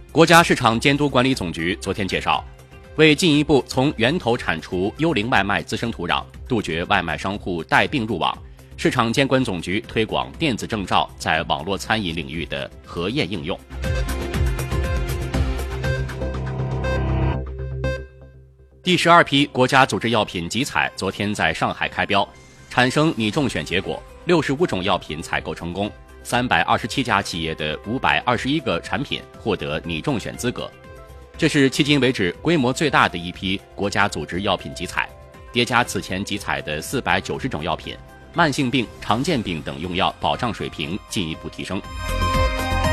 国家市场监督管理总局昨天介绍，为进一步从源头铲除幽灵外卖滋生土壤，杜绝外卖商户带病入网，市场监管总局推广电子证照在网络餐饮领域的核验应用。第12批国家组织药品集采昨天在上海开标，产生拟中选结果，65种药品采购成功，327家企业的521个产品获得拟中选资格。这是迄今为止规模最大的一批国家组织药品集采，叠加此前集采的490种药品，慢性病、常见病等用药保障水平进一步提升。